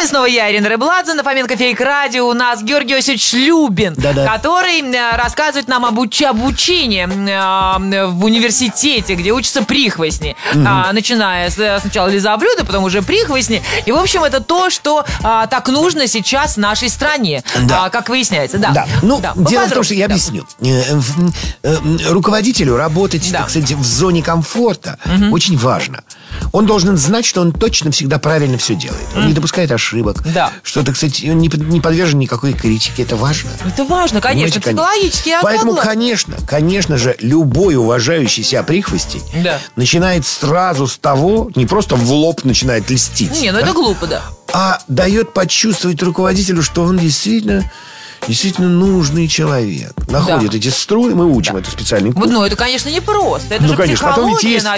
вами снова я, Ирина Рыбладзе, на Фоменко Фейк Радио. У нас Георгий Осипович Шлюбин, который рассказывает нам об обучении в университете, где учатся прихвостни. Начиная сначала лизоблюда, потом уже прихвостни. И, в общем, это то, что так нужно сейчас в нашей стране, как выясняется. Дело в том, что я объясню. Руководителю работать, так сказать, в зоне комфорта очень важно. Он должен знать, что он точно всегда правильно все делает. Он не допускает ошибок. Что, так сказать, он не подвержен никакой критике. Это важно. Это важно, конечно. Психологически я Поэтому, конечно же, любой уважающий себя прихвостень начинает сразу с того, не просто в лоб начинает льстить. Не, ну это глупо, а дает почувствовать руководителю, что он действительно нужный человек. Находит эти струны, мы учим это специальный курс. Ну, это, конечно, не просто. Это же конечно, потом ведь психология, есть